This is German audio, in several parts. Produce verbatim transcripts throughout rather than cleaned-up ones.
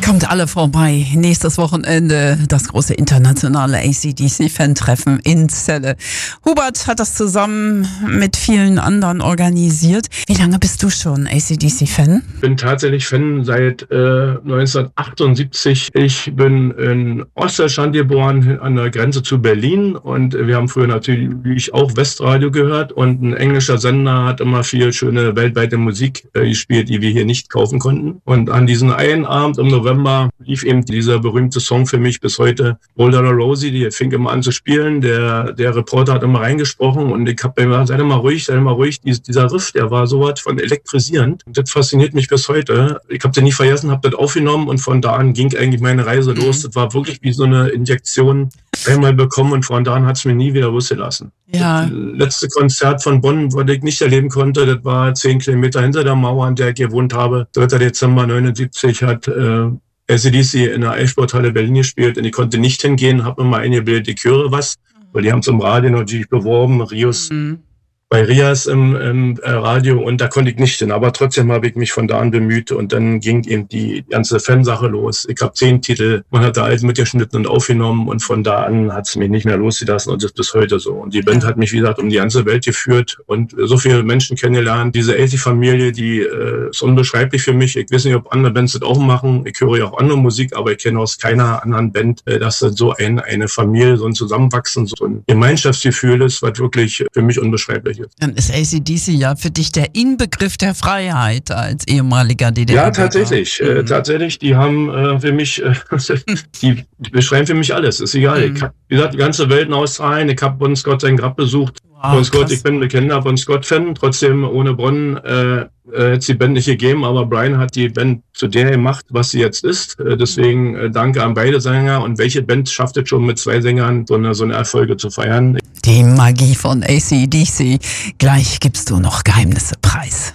Kommt alle vorbei. Nächstes Wochenende das große internationale A C D C-Fan-Treffen in Celle. Hubert hat das zusammen mit vielen anderen organisiert. Wie lange bist du schon A C D C-Fan? Ich bin tatsächlich Fan seit äh, neunzehnhundertachtundsiebzig. Ich bin in Ostdeutschland geboren, an der Grenze zu Berlin. Und wir haben früher natürlich auch Westradio gehört. Und ein englischer Sender hat immer viel schöne weltweite Musik äh, gespielt, die wir hier nicht kaufen konnten. Und an diesem einen Abend im November lief eben dieser berühmte Song für mich bis heute, Old Dollar Rosie, die fing immer an zu spielen. Der, der Reporter hat immer reingesprochen und ich habe immer gesagt, sei doch mal ruhig, sei doch mal ruhig. Dies, dieser Riff, der war so was von elektrisierend. Und das fasziniert mich bis heute. Ich habe den nie vergessen, habe das aufgenommen und von da an ging eigentlich meine Reise los. Das war wirklich wie so eine Injektion einmal bekommen und von da an hat es mir nie wieder losgelassen. Ja. Das letzte Konzert von Bonn, was ich nicht erleben konnte, das war zehn Kilometer hinter der Mauer, an der ich gewohnt habe. dritter Dezember neunundsiebzig hat äh, A C D C in der Eissporthalle Berlin gespielt und ich konnte nicht hingehen, habe mir mal eingebildet, ich höre was, weil die haben zum Radio natürlich beworben, Rios. Mhm. Bei Rias im, im äh, Radio und da konnte ich nicht hin, aber trotzdem habe ich mich von da an bemüht und dann ging eben die ganze Fansache los. Ich habe zehn Titel, man hat da alles mitgeschnitten und aufgenommen und von da an hat es mich nicht mehr losgelassen und das ist bis heute so. Und die Band hat mich, wie gesagt, um die ganze Welt geführt und so viele Menschen kennengelernt. Diese A C D-Familie, die äh, ist unbeschreiblich für mich. Ich weiß nicht, ob andere Bands das auch machen. Ich höre ja auch andere Musik, aber ich kenne aus keiner anderen Band, äh, dass das so ein, eine Familie, so ein Zusammenwachsen, so ein Gemeinschaftsgefühl ist, was wirklich für mich unbeschreiblich ist. Dann ist A C D C ja für dich der Inbegriff der Freiheit als ehemaliger D D R. Ja, tatsächlich. Mhm. Äh, tatsächlich, die haben äh, für mich, äh, die beschreiben für mich alles. Ist egal. Mhm. Ich hab, wie gesagt, die ganze Welt in Australien. Ich habe Bon Scott sein Grab besucht. Wow, Bon Scott, ich bin ein bekennender Bon Scott-Fan. Trotzdem, ohne Bon äh, hätte es die Band nicht gegeben. Aber Brian hat die Band zu der gemacht, was sie jetzt ist. Äh, deswegen äh, danke an beide Sänger. Und welche Band schafft es schon mit zwei Sängern, so eine, so eine Erfolge zu feiern? Die Magie von A C D C. Gleich gibst du noch Geheimnisse preis.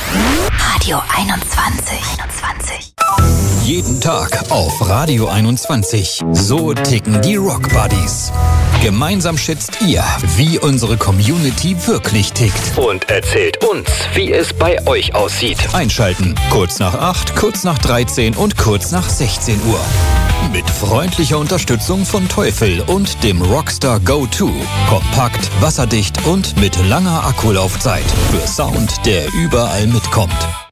Radio einundzwanzig. einundzwanzig. Jeden Tag auf Radio einundzwanzig. So ticken die Rock Buddies. Gemeinsam schätzt ihr, wie unsere Community wirklich tickt. Und erzählt uns, wie es bei euch aussieht. Einschalten. Kurz nach acht, kurz nach dreizehn und kurz nach sechzehn Uhr. Mit freundlicher Unterstützung von Teufel und dem Rockstar Go zwei. Kompakt, wasserdicht und mit langer Akkulaufzeit. Für Sound, der überall mitkommt.